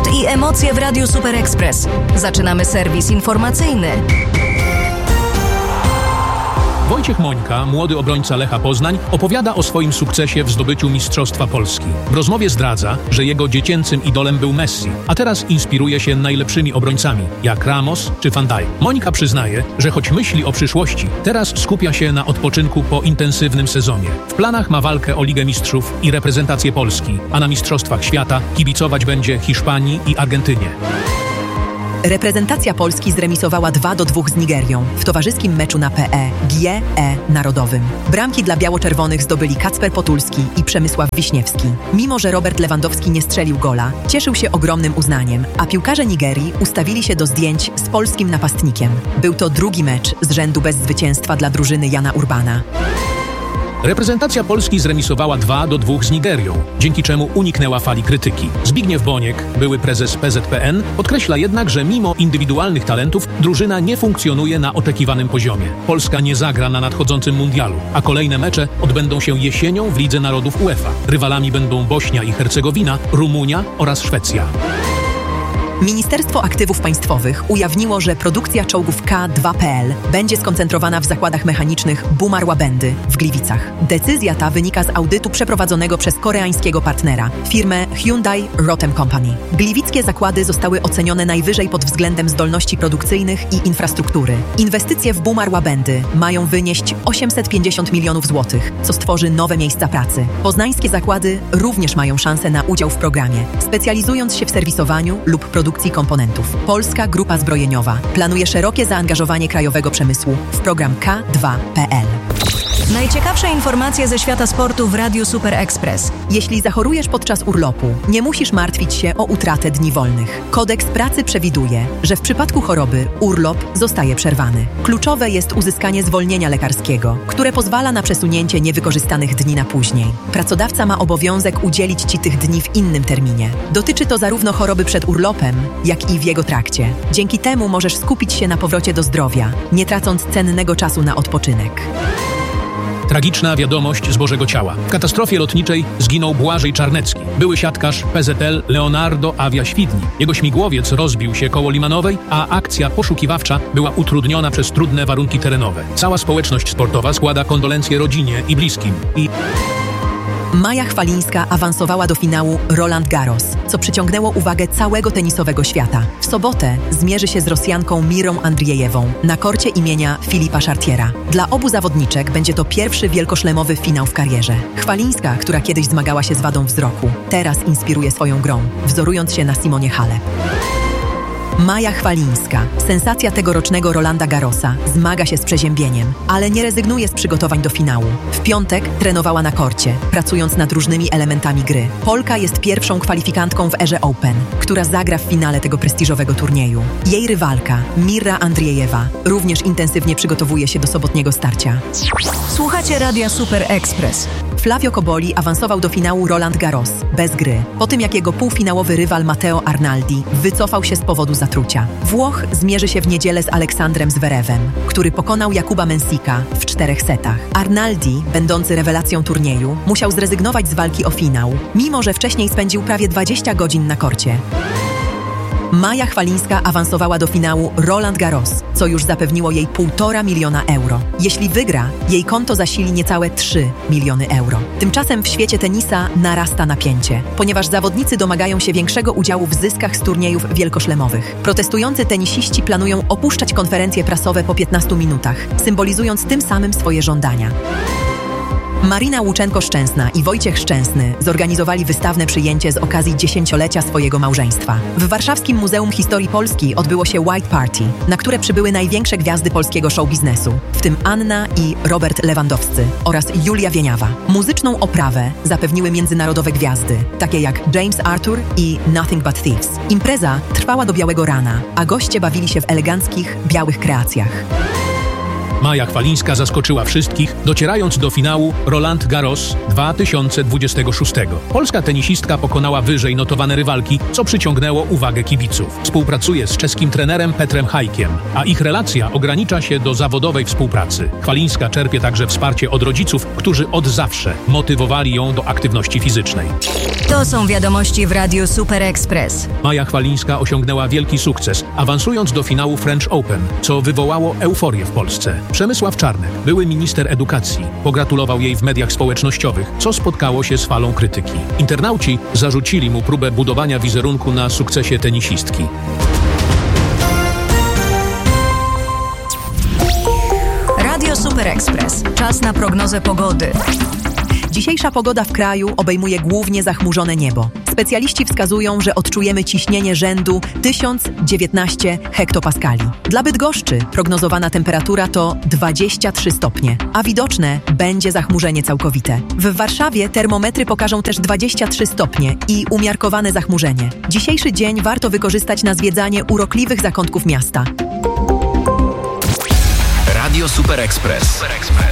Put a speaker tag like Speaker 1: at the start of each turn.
Speaker 1: Sport i emocje w Radiu Super Express. Zaczynamy serwis informacyjny.
Speaker 2: Wojciech Mońka, młody obrońca Lecha Poznań, opowiada o swoim sukcesie w zdobyciu Mistrzostwa Polski. W rozmowie zdradza, że jego dziecięcym idolem był Messi, a teraz inspiruje się najlepszymi obrońcami, jak Ramos czy Van Dijk. Mońka przyznaje, że choć myśli o przyszłości, teraz skupia się na odpoczynku po intensywnym sezonie. W planach ma walkę o Ligę Mistrzów i reprezentację Polski, a na Mistrzostwach Świata kibicować będzie Hiszpanii i Argentynie.
Speaker 3: Reprezentacja Polski zremisowała 2-2 z Nigerią w towarzyskim meczu na PGE Narodowym. Bramki dla biało-czerwonych zdobyli Kacper Potulski i Przemysław Wiśniewski. Mimo że Robert Lewandowski nie strzelił gola, cieszył się ogromnym uznaniem, a piłkarze Nigerii ustawili się do zdjęć z polskim napastnikiem. Był to drugi mecz z rzędu bez zwycięstwa dla drużyny Jana Urbana.
Speaker 2: Reprezentacja Polski zremisowała 2-2 z Nigerią, dzięki czemu uniknęła fali krytyki. Zbigniew Boniek, były prezes PZPN, podkreśla jednak, że mimo indywidualnych talentów drużyna nie funkcjonuje na oczekiwanym poziomie. Polska nie zagra na nadchodzącym mundialu, a kolejne mecze odbędą się jesienią w Lidze Narodów UEFA. Rywalami będą Bośnia i Hercegowina, Rumunia oraz Szwecja.
Speaker 3: Ministerstwo Aktywów Państwowych ujawniło, że produkcja czołgów K2PL będzie skoncentrowana w zakładach mechanicznych Bumar Łabędy w Gliwicach. Decyzja ta wynika z audytu przeprowadzonego przez koreańskiego partnera, firmę Hyundai Rotem Company. Gliwickie zakłady zostały ocenione najwyżej pod względem zdolności produkcyjnych i infrastruktury. Inwestycje w Bumar Łabędy mają wynieść 850 milionów złotych, co stworzy nowe miejsca pracy. Poznańskie zakłady również mają szansę na udział w programie, specjalizując się w serwisowaniu lub produkcji komponentów. Polska Grupa Zbrojeniowa planuje szerokie zaangażowanie krajowego przemysłu w program K2PL.
Speaker 1: Najciekawsze informacje ze świata sportu w Radiu Super Express.
Speaker 3: Jeśli zachorujesz podczas urlopu, nie musisz martwić się o utratę dni wolnych. Kodeks pracy przewiduje, że w przypadku choroby urlop zostaje przerwany. Kluczowe jest uzyskanie zwolnienia lekarskiego, które pozwala na przesunięcie niewykorzystanych dni na później. Pracodawca ma obowiązek udzielić Ci tych dni w innym terminie. Dotyczy to zarówno choroby przed urlopem, jak i w jego trakcie. Dzięki temu możesz skupić się na powrocie do zdrowia, nie tracąc cennego czasu na odpoczynek.
Speaker 2: Tragiczna wiadomość z Bożego Ciała. W katastrofie lotniczej zginął Błażej Czarnecki, były siatkarz PZL Leonardo Avia Świdni. Jego śmigłowiec rozbił się koło Limanowej, a akcja poszukiwawcza była utrudniona przez trudne warunki terenowe. Cała społeczność sportowa składa kondolencje rodzinie i bliskim.
Speaker 3: Maja Chwalińska awansowała do finału Roland Garros, co przyciągnęło uwagę całego tenisowego świata. W sobotę zmierzy się z Rosjanką Mirą Andrijejewą na korcie imienia Filipa Chartiera. Dla obu zawodniczek będzie to pierwszy wielkoszlemowy finał w karierze. Chwalińska, która kiedyś zmagała się z wadą wzroku, teraz inspiruje swoją grą, wzorując się na Simonie Halep. Maja Chwalińska, sensacja tegorocznego Rolanda Garrosa, zmaga się z przeziębieniem, ale nie rezygnuje z przygotowań do finału. W piątek trenowała na korcie, pracując nad różnymi elementami gry. Polka jest pierwszą kwalifikantką w erze Open, która zagra w finale tego prestiżowego turnieju. Jej rywalka, Mira Andrijewa, również intensywnie przygotowuje się do sobotniego starcia.
Speaker 1: Słuchacie Radia Super Express.
Speaker 3: Flavio Cobolli awansował do finału Roland Garros bez gry, po tym jak jego półfinałowy rywal Matteo Arnaldi wycofał się z powodu zatrucia. Włoch zmierzy się w niedzielę z Aleksandrem Zverevem, który pokonał Jakuba Mensika w 4 setach. Arnaldi, będący rewelacją turnieju, musiał zrezygnować z walki o finał, mimo że wcześniej spędził prawie 20 godzin na korcie. Maja Chwalińska awansowała do finału Roland Garros, co już zapewniło jej 1,5 miliona euro. Jeśli wygra, jej konto zasili niecałe 3 miliony euro. Tymczasem w świecie tenisa narasta napięcie, ponieważ zawodnicy domagają się większego udziału w zyskach z turniejów wielkoszlemowych. Protestujący tenisiści planują opuszczać konferencje prasowe po 15 minutach, symbolizując tym samym swoje żądania. Marina Łuczenko-Szczęsna i Wojciech Szczęsny zorganizowali wystawne przyjęcie z okazji 10-lecia swojego małżeństwa. W Warszawskim Muzeum Historii Polski odbyło się White Party, na które przybyły największe gwiazdy polskiego showbiznesu, w tym Anna i Robert Lewandowscy oraz Julia Wieniawa. Muzyczną oprawę zapewniły międzynarodowe gwiazdy, takie jak James Arthur i Nothing But Thieves. Impreza trwała do białego rana, a goście bawili się w eleganckich, białych kreacjach.
Speaker 2: Maja Chwalińska zaskoczyła wszystkich, docierając do finału Roland Garros 2026. Polska tenisistka pokonała wyżej notowane rywalki, co przyciągnęło uwagę kibiców. Współpracuje z czeskim trenerem Petrem Hajkiem, a ich relacja ogranicza się do zawodowej współpracy. Chwalińska czerpie także wsparcie od rodziców, którzy od zawsze motywowali ją do aktywności fizycznej.
Speaker 1: To są wiadomości w Radiu Super Express.
Speaker 2: Maja Chwalińska osiągnęła wielki sukces, awansując do finału French Open, co wywołało euforię w Polsce. Przemysław Czarnek, były minister edukacji, pogratulował jej w mediach społecznościowych, co spotkało się z falą krytyki. Internauci zarzucili mu próbę budowania wizerunku na sukcesie tenisistki.
Speaker 1: Radio Super Express. Czas na prognozę pogody.
Speaker 3: Dzisiejsza pogoda w kraju obejmuje głównie zachmurzone niebo. Specjaliści wskazują, że odczujemy ciśnienie rzędu 1019 hektopaskali. Dla Bydgoszczy prognozowana temperatura to 23 stopnie, a widoczne będzie zachmurzenie całkowite. W Warszawie termometry pokażą też 23 stopnie i umiarkowane zachmurzenie. Dzisiejszy dzień warto wykorzystać na zwiedzanie urokliwych zakątków miasta.
Speaker 4: Radio Super Express.